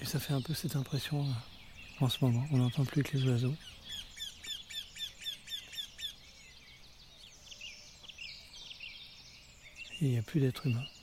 Et ça fait un peu cette impression en ce moment. On n'entend plus que les oiseaux. Et il n'y a plus d'êtres humains.